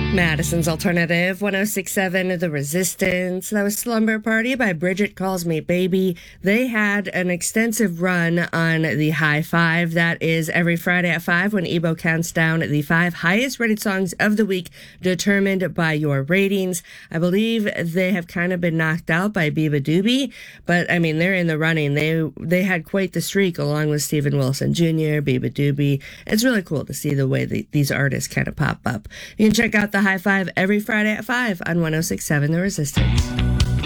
Madison's Alternative, 1067 The Resistance. That was Slumber Party by Bridget Calls Me Baby. They had an extensive run on the High Five. That is every Friday at 5 when Ebo counts down the 5 highest rated songs of the week determined by your ratings. I believe they have kind of been knocked out by Biba Doobie, but I mean, they're in the running. They had quite the streak along with Stephen Wilson Jr., Biba Doobie. It's really cool to see the way these artists kind of pop up. You can check out the High Five every Friday at 5 on 1067 The Resistance.